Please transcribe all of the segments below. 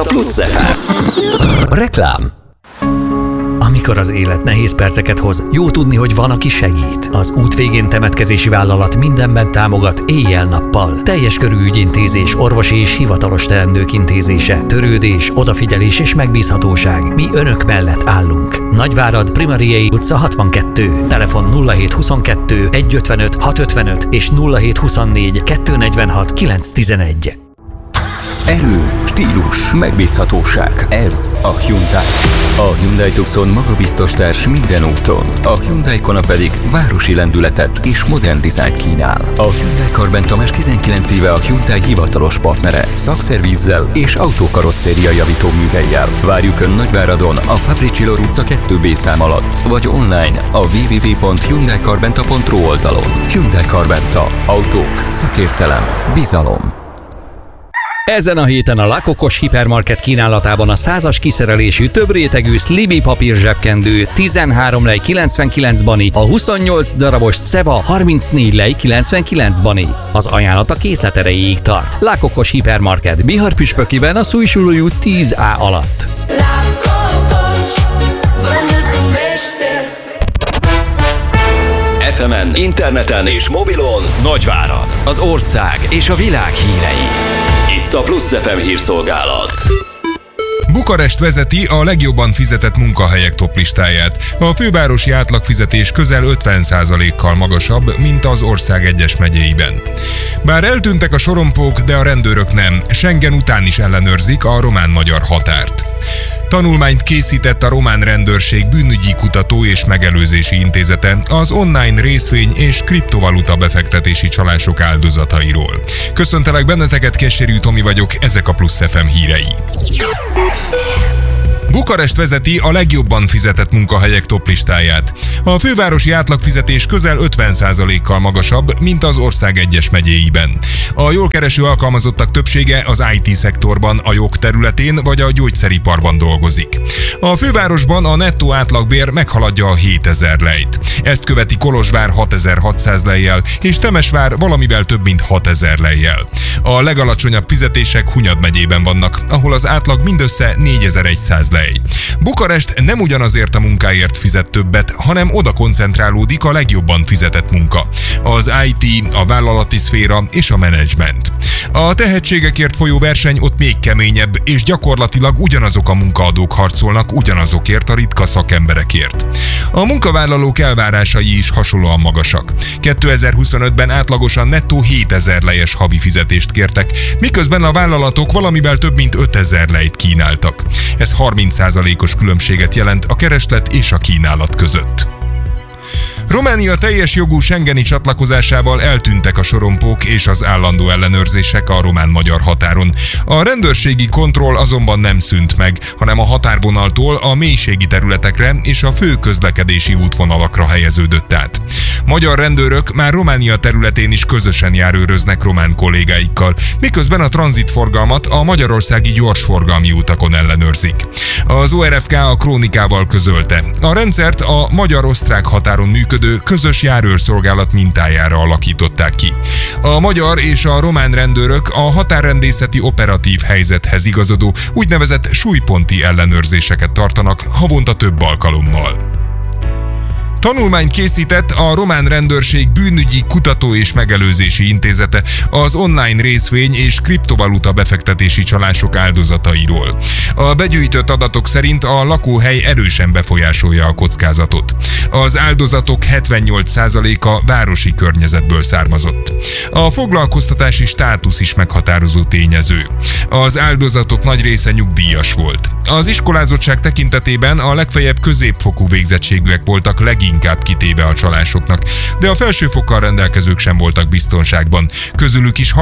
Plusz FM. Reklám. Amikor az élet nehéz perceket hoz, jó tudni, hogy van, aki segít. Az út végén temetkezési vállalat mindenben támogat éjjel-nappal. Teljes körű ügyintézés, orvosi és hivatalos teendők intézése, törődés, odafigyelés és megbízhatóság. Mi önök mellett állunk. Nagyvárad, Primariei utca 62. Telefon 0722 155 655 és 0724 246 911. Erő, stílus, megbízhatóság. Ez a Hyundai. A Hyundai Tucson magabiztos társ minden úton. A Hyundai Kona pedig városi lendületet és modern dizájnt kínál. A Hyundai Karbenta már 19 éve a Hyundai hivatalos partnere. Szakszervízzel és autókarosszéria javító műhellyel. Várjuk Ön Nagyváradon a Fabricsilo utca 2B szám alatt, vagy online a www.hyundaikarbenta.ru oldalon. Hyundai Karbenta. Autók, szakértelem, bizalom. Ezen a héten a Lakokos Hipermarket kínálatában a 100-as kiszerelésű több rétegű Sliby papír zsebkendő 13 lej 99 bani, a 28 darabos Ceva 34 lej 99 bani. Az ajánlat a készlet erejéig tart. Lakokos Hipermarket Bihar-Püspökiben a Szújsulói út 10A alatt. FM-en, interneten és mobilon Nagyvárad, az ország és a világ hírei. Itt a Plusz FM hírszolgálat. Bukarest vezeti a legjobban fizetett munkahelyek toplistáját. A fővárosi átlagfizetés közel 50%-kal magasabb, mint az ország egyes megyéiben. Bár eltűntek a sorompók, de a rendőrök nem. Schengen után is ellenőrzik a román-magyar határt. Tanulmányt készített a román rendőrség bűnügyi kutató és megelőzési intézete az online részvény és kriptovaluta befektetési csalások áldozatairól. Köszöntelek benneteket, Keserű Tomi vagyok, ezek a Plusz FM hírei. Bukarest vezeti a legjobban fizetett munkahelyek toplistáját. A fővárosi átlagfizetés közel 50%-kal magasabb, mint az ország egyes megyéiben. A jól kereső alkalmazottak többsége az IT-szektorban, a jog területén vagy a gyógyszeriparban dolgozik. A fővárosban a nettó átlagbér meghaladja a 7000 lejt. Ezt követi Kolozsvár 6600 lejjel, és Temesvár valamivel több mint 6000 lejjel. A legalacsonyabb fizetések Hunyad megyében vannak, ahol az átlag mindössze 4100 lej. Bukarest nem ugyanazért a munkáért fizet többet, hanem oda koncentrálódik a legjobban fizetett munka. Az IT, a vállalati szféra és a menedzsment. A tehetségekért folyó verseny ott még keményebb, és gyakorlatilag ugyanazok a munkaadók harcolnak ugyanazokért a ritka szakemberekért. A munkavállalók elvárásai is hasonlóan magasak. 2025-ben átlagosan nettó 7000 lejes havi fizetést kértek, miközben a vállalatok valamivel több mint 5000 lejt kínáltak. Ez 30%-os különbséget jelent a kereslet és a kínálat között. Románia teljes jogú schengeni csatlakozásával eltűntek a sorompók és az állandó ellenőrzések a román-magyar határon. A rendőrségi kontroll azonban nem szűnt meg, hanem a határvonaltól a mélységi területekre és a fő közlekedési útvonalakra helyeződött át. Magyar rendőrök már Románia területén is közösen járőröznek román kollégáikkal, miközben a tranzitforgalmat a magyarországi gyorsforgalmi utakon ellenőrzik. Az ORFK a Krónikával közölte. A rendszert a magyar-osztrák határon működő közös járőrszolgálat mintájára alakították ki. A magyar és a román rendőrök a határrendészeti operatív helyzethez igazodó úgynevezett súlyponti ellenőrzéseket tartanak havonta több alkalommal. Tanulmányt készített a román rendőrség bűnügyi kutató és megelőzési intézete az online részvény és kriptovaluta befektetési csalások áldozatairól. A begyűjtött adatok szerint a lakóhely erősen befolyásolja a kockázatot. Az áldozatok 78%-a városi környezetből származott. A foglalkoztatási státusz is meghatározó tényező. Az áldozatok nagy része nyugdíjas volt. Az iskolázottság tekintetében a legfeljebb középfokú végzettségűek voltak leginkább kitéve a csalásoknak, de a felsőfokkal rendelkezők sem voltak biztonságban. Közülük is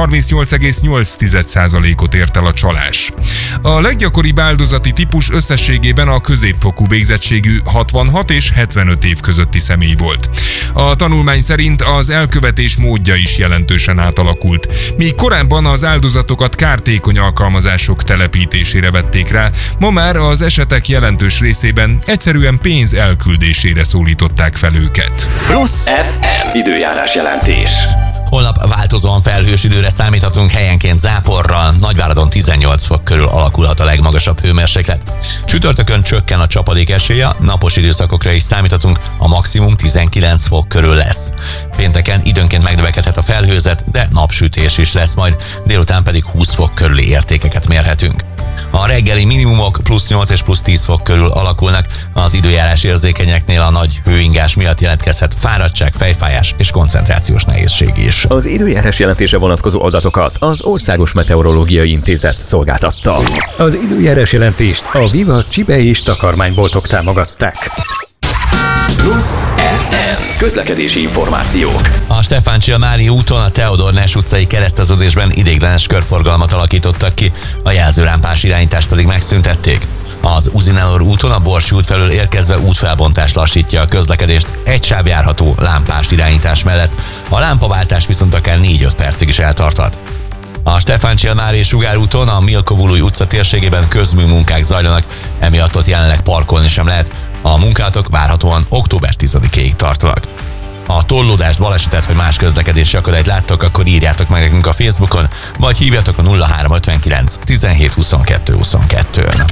38,8%-ot ért el a csalás. A leggyakoribb áldozati típus összességében a középfokú végzettségű 66 és 75 év közötti személy volt. A tanulmány szerint az elkövetés módja is jelentősen átalakult. Míg korábban az áldozatokat kártékony alkalmazások telepítésére vették rá, ma már az esetek jelentős részében egyszerűen pénz elküldésére szólították fel őket. Plusz FM időjárás jelentés. Holnap változóan felhős időre számíthatunk, helyenként záporral, Nagyváradon 18 fok körül alakulhat a legmagasabb hőmérséklet. Csütörtökön csökken a csapadék esélye, napos időszakokra is számíthatunk, a maximum 19 fok körül lesz. Pénteken időnként megnövekedhet a felhőzet, de napsütés is lesz majd, délután pedig 20 fok körüli értékeket mérhetünk. A reggeli minimumok plusz 8 és plusz 10 fok körül alakulnak, az időjárás érzékenyeknél a nagy hőingás miatt jelentkezhet fáradtság, fejfájás és koncentrációs nehézség is. Az időjárás jelentése vonatkozó adatokat az Országos Meteorológiai Intézet szolgáltatta. Az időjárás jelentést a Viva Csibe és takarmányboltok támogatták. Plusz FM. Közlekedési információk. A Stefántsia-Mária úton a Teodor Ness utcai kereszteződésben ideiglenes körforgalmat alakítottak ki, a jelzőrámpás irányítást pedig megszüntették. Az Uzinelor úton a Borsi út felől érkezve útfelbontás lassítja a közlekedést, egy sáv járható lámpás irányítás mellett, a lámpaváltás viszont akár 4-5 percig is eltarthat. A Stefántsia-Mária Sugár úton a Milkovului utca térségében közműmunkák zajlanak, emiatt ott jelenleg parkolni sem lehet. A munkálatok várhatóan október 10-ig tartanak. Ha torlódást, balesetet vagy más közlekedési akadályt láttok, akkor írjátok meg nekünk a Facebookon, vagy hívjatok a 0359 17 22 22-n.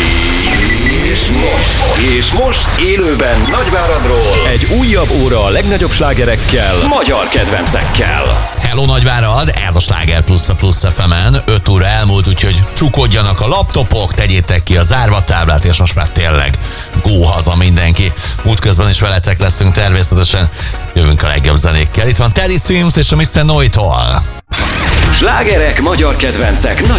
És most élőben Nagyváradról egy újabb óra a legnagyobb slágerekkel, magyar kedvencekkel. Hello Nagyvárad, ez a Sláger Plusz a Plusz FM-en, 5 óra elmúlt, úgyhogy csukódjanak a laptopok, tegyétek ki a zárvatáblát, és most már tényleg go haza mindenki. Útközben is veletek leszünk természetesen, jövünk a legjobb zenékkel. Itt van Teddy Swims és a Mr. Noitól. Slágerek, magyar kedvencek,